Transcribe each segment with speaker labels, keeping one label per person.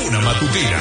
Speaker 1: Tribuna Matutina.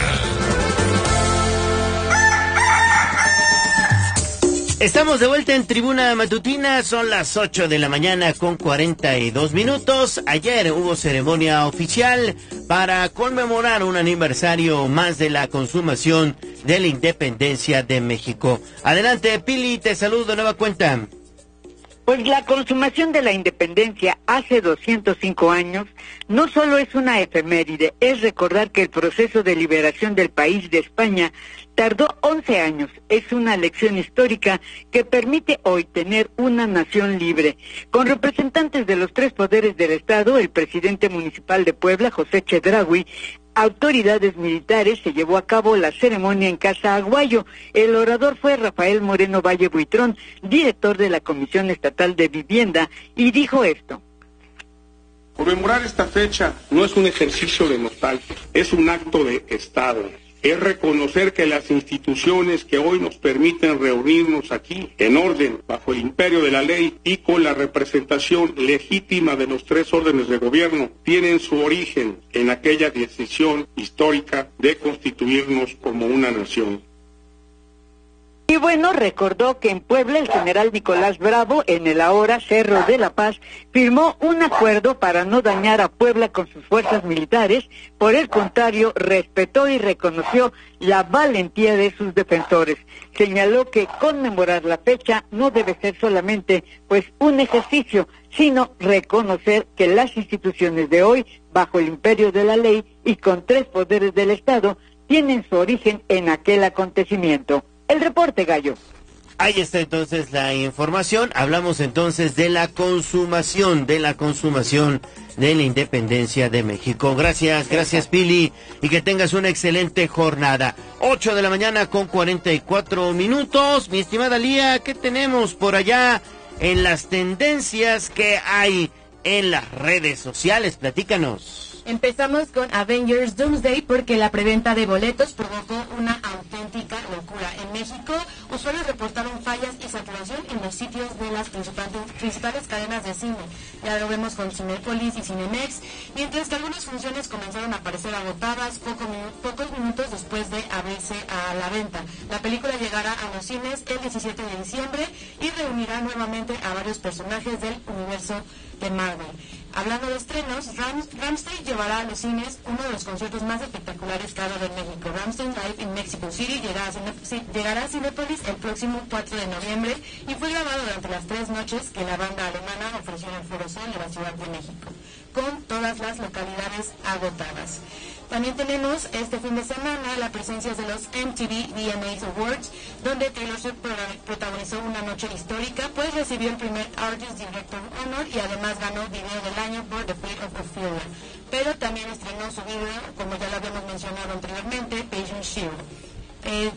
Speaker 2: Estamos de vuelta en Tribuna Matutina, son las 8 de la mañana con 42 minutos. Ayer hubo ceremonia oficial para conmemorar un aniversario más de la consumación de la independencia de México. Adelante, Pili, te saludo de nueva cuenta.
Speaker 3: Pues la consumación de la independencia hace 205 años no solo es una efeméride, es recordar que el proceso de liberación del país de España tardó 11 años. Es una lección histórica que permite hoy tener una nación libre, con representantes de los tres poderes del Estado, el presidente municipal de Puebla, José Chedraui, autoridades militares. Se llevó a cabo la ceremonia en Casa Aguayo. El orador fue Rafael Moreno Valle Buitrón, director de la Comisión Estatal de Vivienda, y dijo esto.
Speaker 4: Conmemorar esta fecha no es un ejercicio de nostalgia, es un acto de Estado. Es reconocer que las instituciones que hoy nos permiten reunirnos aquí en orden, bajo el imperio de la ley y con la representación legítima de los tres órdenes de gobierno, tienen su origen en aquella decisión histórica de constituirnos como una nación.
Speaker 3: Y bueno, recordó que en Puebla el general Nicolás Bravo, en el ahora Cerro de la Paz, firmó un acuerdo para no dañar a Puebla con sus fuerzas militares. Por el contrario, respetó y reconoció la valentía de sus defensores. Señaló que conmemorar la fecha no debe ser solamente pues un ejercicio, sino reconocer que las instituciones de hoy, bajo el imperio de la ley y con tres poderes del Estado, tienen su origen en aquel acontecimiento. El reporte, Gallo.
Speaker 2: Ahí está entonces la información. Hablamos entonces de la consumación de la independencia de México. Gracias Pili, y que tengas una excelente jornada. 8 de la mañana con 44 minutos. Mi estimada Lía, ¿qué tenemos por allá en las tendencias que hay en las redes sociales? Platícanos.
Speaker 5: Empezamos con Avengers Doomsday porque la preventa de boletos provocó una auténtica locura. En México, usuarios reportaron fallas y saturación en los sitios de las principales cadenas de cine. Ya lo vemos con Cinépolis y Cinemex, mientras que algunas funciones comenzaron a aparecer agotadas pocos minutos después de abrirse a la venta. La película llegará a los cines el 17 de diciembre y reunirá nuevamente a varios personajes del universo de Marvel. Hablando de estrenos, Rammstein llevará a los cines uno de los conciertos más espectaculares que ha dado en México. Rammstein Live in Mexico City llegará a Cinépolis el próximo 4 de noviembre y fue grabado durante las 3 noches que la banda alemana ofreció en el Foro Sol de la Ciudad de México, con todas las localidades agotadas. También tenemos este fin de semana la presencia de los MTV VMAs Awards, donde Taylor Swift protagonizó una noche histórica, pues recibió el primer Artist Director Honor y además ganó Video del Año por The Fate of Ophelia. Pero también estrenó su video, como ya lo habíamos mencionado anteriormente, Patient Shield.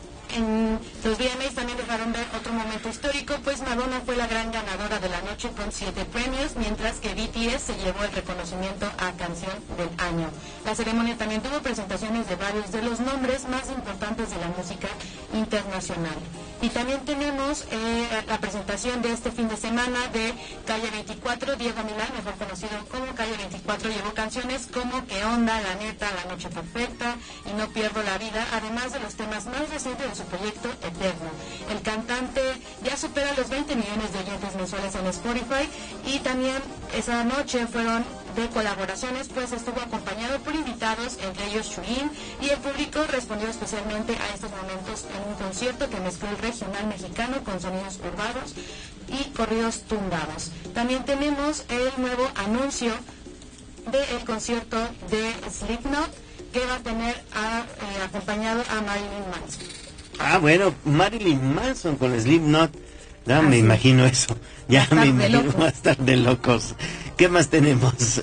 Speaker 5: En los VMAs también dejaron ver otro momento histórico, pues Madonna fue la gran ganadora de la noche con 7 premios, mientras que BTS se llevó el reconocimiento a Canción del Año. La ceremonia también tuvo presentaciones de varios de los nombres más importantes de la música internacional. Y también tenemos la presentación de este fin de semana de Calle 24. Diego Milán, mejor conocido como Calle 24, llevó canciones como ¿Qué onda?, La neta, La noche perfecta y No pierdo la vida, además de los temas más recientes de su proyecto Eterno. El cantante ya supera los 20 millones de oyentes mensuales en Spotify, y también esa noche fueron de colaboraciones, pues estuvo acompañado por invitados, entre ellos Chuyin, y el público respondió especialmente a estos momentos en un concierto que mezcló el regional mexicano con sonidos urbanos y corridos tumbados. También tenemos el nuevo anuncio del concierto de Slipknot, que va a tener acompañado a Marilyn Manson.
Speaker 2: Ah, bueno, Marilyn Manson con Slipknot. No, me imagino eso. Ya me imagino, va a estar de locos. ¿Qué más tenemos?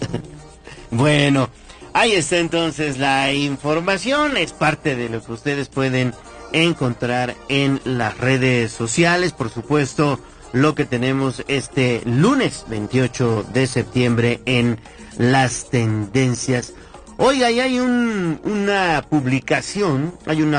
Speaker 2: Bueno, ahí está entonces la información. Es parte de lo que ustedes pueden encontrar en las redes sociales. Por supuesto, lo que tenemos este lunes 28 de septiembre en las tendencias. Oiga, y hay una publicación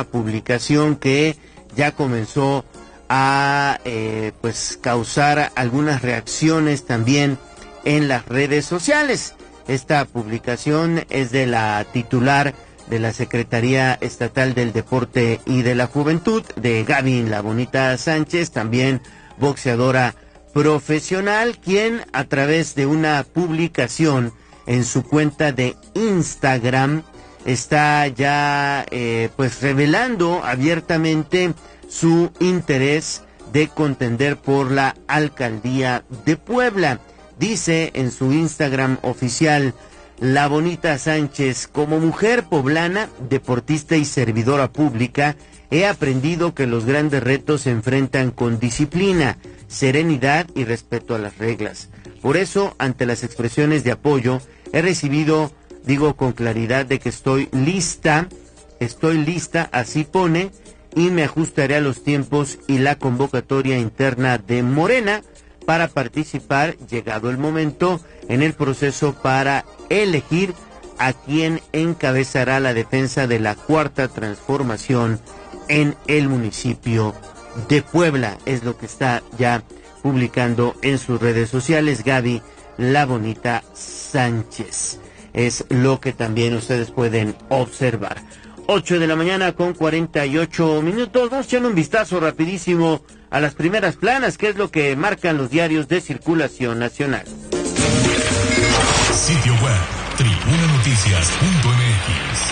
Speaker 2: que ya comenzó a pues causar algunas reacciones también en las redes sociales. Esta publicación es de la titular de la Secretaría Estatal del Deporte y de la Juventud, de Gaby La Bonita Sánchez, también boxeadora profesional, quien a través de una publicación en su cuenta de Instagram está ya pues revelando abiertamente su interés de contender por la alcaldía de Puebla. Dice en su Instagram oficial: La Bonita Sánchez, como mujer poblana, deportista y servidora pública, he aprendido que los grandes retos se enfrentan con disciplina, serenidad y respeto a las reglas. Por eso, ante las expresiones de apoyo, he recibido, digo con claridad, de que estoy lista, así pone, y me ajustaré a los tiempos y la convocatoria interna de Morena para participar, llegado el momento, en el proceso para elegir a quien encabezará la defensa de la Cuarta Transformación en el municipio de Puebla. Es lo que está ya publicando en sus redes sociales Gaby La Bonita Sánchez. Es lo que también ustedes pueden observar. 8 de la mañana con 48 minutos. Vamos echando un vistazo rapidísimo a las primeras planas, que es lo que marcan los diarios de circulación nacional.
Speaker 1: Sitio web, tribunanoticias.mx.